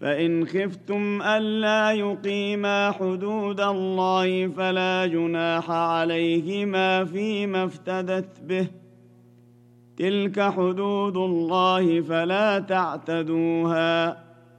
فإن خفتم ألا يقيما حدود الله فلا جناح عليهما فيما افتدت به، تلك حدود الله فلا تعتدوها،